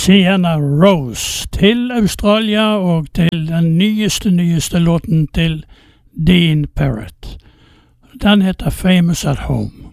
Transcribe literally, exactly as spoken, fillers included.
Sienna Rose til Australia og til den nyeste, nyeste låten til Dean Parrott. Den heter Famous at Home.